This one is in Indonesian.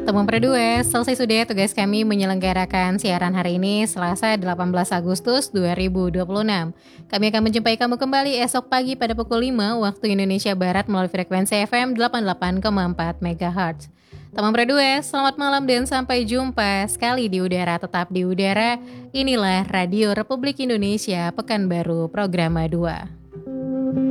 Teman Predue, selesai sudah tugas kami menyelenggarakan siaran hari ini Selasa 18 Agustus 2026. Kami akan menjumpai kamu kembali esok pagi pada pukul 5 waktu Indonesia Barat melalui frekuensi FM 88,4 MHz. Teman Predue, selamat malam dan sampai jumpa sekali di udara, tetap di udara. Inilah Radio Republik Indonesia Pekanbaru Programa 2.